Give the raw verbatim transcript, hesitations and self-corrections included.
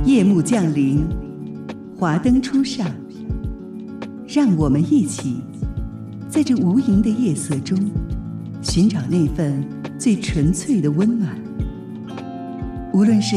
夜幕降临，华灯初上，让我们一起在这无垠的夜色中，寻找那份最纯粹的温暖。无论是